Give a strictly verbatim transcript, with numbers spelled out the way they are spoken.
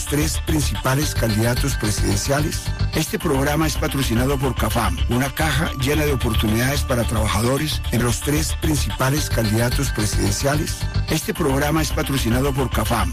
tres principales candidatos presidenciales? Este programa es patrocinado por CAFAM, una caja llena de oportunidades para trabajadores en los tres principales candidatos presidenciales. Este programa es patrocinado por CAFAM,